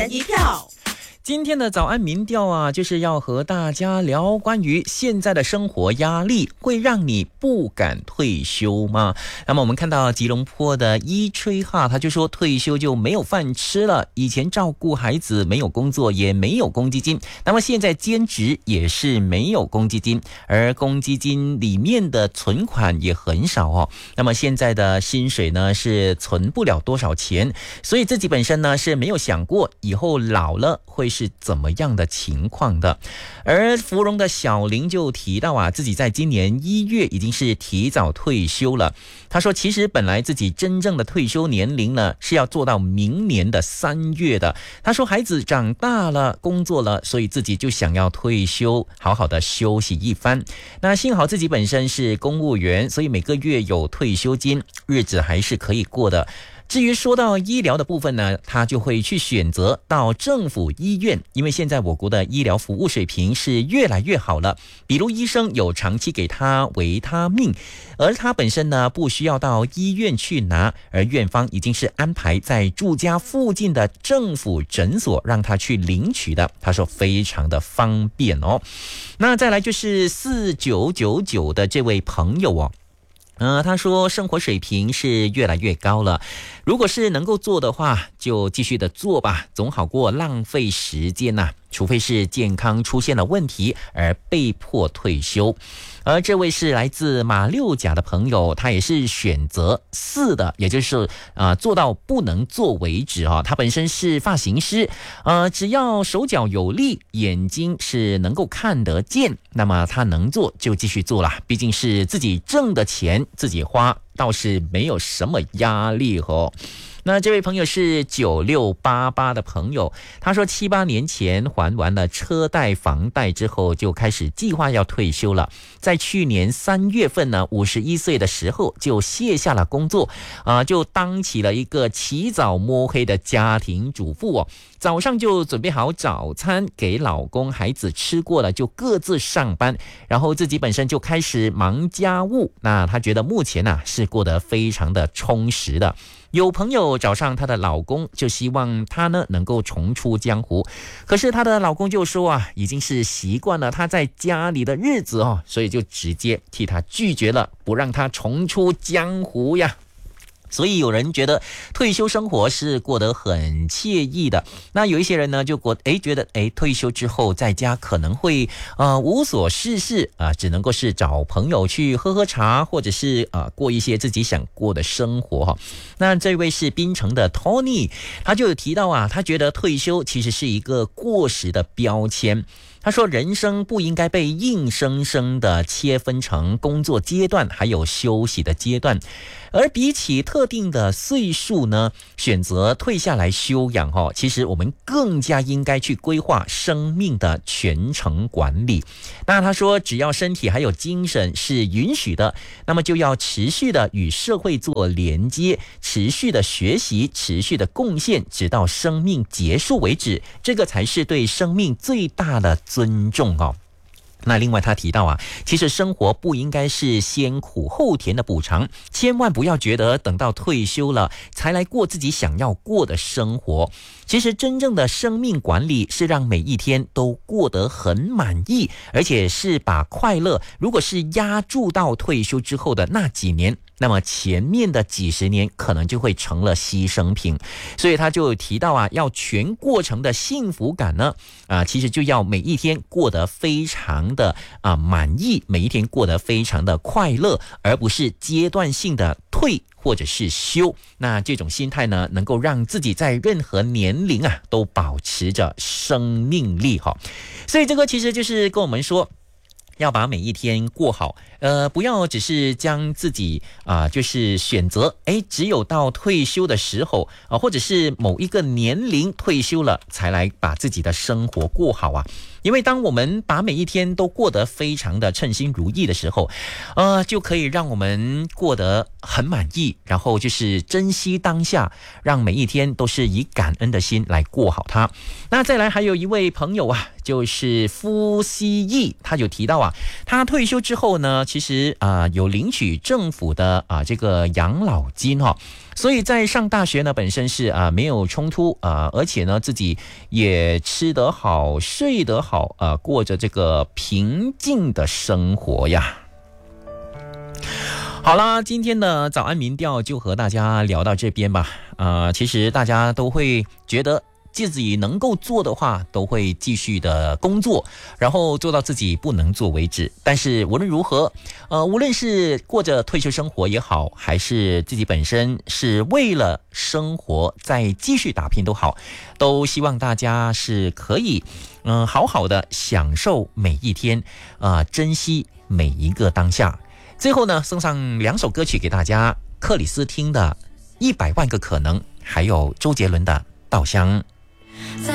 人一票。 今天的早安民调啊，就是要和大家聊关于现在的生活压力会让你不敢退休吗？那么我们看到吉隆坡的伊吹哈，他就说退休就没有饭吃了，以前照顾孩子没有工作也没有公积金，那么现在兼职也是没有公积金，而公积金里面的存款也很少哦。那么现在的薪水呢是存不了多少钱，所以自己本身呢是没有想过以后老了会是怎么样的情况的。而芙蓉的小林就提到啊，自己在今年1月已经是提早退休了。他说其实本来自己真正的退休年龄呢是要做到明年的3月的。他说孩子长大了工作了，所以自己就想要退休好好的休息一番。那幸好自己本身是公务员，所以每个月有退休金，日子还是可以过的。至于说到医疗的部分呢，他就会去选择到政府医院，因为现在我国的医疗服务水平是越来越好了，比如医生有长期给他维他命，而他本身呢不需要到医院去拿，而院方已经是安排在住家附近的政府诊所让他去领取的，他说非常的方便哦。那再来就是4999的这位朋友哦，他说生活水平是越来越高了，如果是能够做的话就继续的做吧，总好过浪费时间呐，除非是健康出现了问题而被迫退休。而这位是来自马六甲的朋友，他也是选择4的，也就是做到不能做为止啊。他本身是发型师，只要手脚有力，眼睛是能够看得见，那么他能做就继续做了，毕竟是自己挣的钱自己花，倒是没有什么压力哦。那这位朋友是9688的朋友，他说7、8年前还完了车贷房贷之后，就开始计划要退休了。在去年3月份呢，51岁的时候就卸下了工作，就当起了一个起早摸黑的家庭主妇哦。早上就准备好早餐给老公孩子吃过了，就各自上班，然后自己本身就开始忙家务。那她觉得目前是过得非常的充实的。有朋友找上她的老公，就希望她呢能够重出江湖，可是她的老公就说已经是习惯了她在家里的日子哦，所以就直接替她拒绝了，不让她重出江湖呀。所以有人觉得退休生活是过得很惬意的，那有一些人呢就觉得退休之后在家可能会无所事事只能够是找朋友去喝喝茶，或者是过一些自己想过的生活哈。那这位是槟城的 Tony， 他就有提到他觉得退休其实是一个过时的标签。他说人生不应该被硬生生的切分成工作阶段还有休息的阶段，而比起特定的岁数呢，选择退下来休养其实我们更加应该去规划生命的全程管理。那他说只要身体还有精神是允许的，那么就要持续的与社会做连接，持续的学习，持续的贡献，直到生命结束为止，这个才是对生命最大的尊重哦。那另外他提到其实生活不应该是先苦后甜的补偿，千万不要觉得等到退休了才来过自己想要过的生活。其实真正的生命管理是让每一天都过得很满意，而且是把快乐如果是压注到退休之后的那几年，那么前面的几十年可能就会成了牺牲品。所以他就提到要全过程的幸福感呢其实就要每一天过得非常的满意，每一天过得非常的快乐，而不是阶段性的退或者是休。那这种心态呢，能够让自己在任何年龄都保持着生命力哈。所以这个其实就是跟我们说，要把每一天过好，不要只是将自己就是选择只有到退休的时候或者是某一个年龄退休了才来把自己的生活过好因为当我们把每一天都过得非常的称心如意的时候，就可以让我们过得很满意，然后就是珍惜当下，让每一天都是以感恩的心来过好它。那再来还有一位朋友啊，就是夫西义，他就提到啊，他退休之后呢，其实有领取政府的这个养老金哈。所以在上大学呢，本身是没有冲突而且呢自己也吃得好睡得好过着这个平静的生活呀。好啦，今天的早安民调就和大家聊到这边吧。其实大家都会觉得自己能够做的话，都会继续的工作，然后做到自己不能做为止。但是无论如何，无论是过着退休生活也好，还是自己本身是为了生活再继续打拼都好，都希望大家是可以好好的享受每一天，珍惜每一个当下。最后呢，送上2首歌曲给大家，克里斯汀的100万个可能，还有周杰伦的稻香。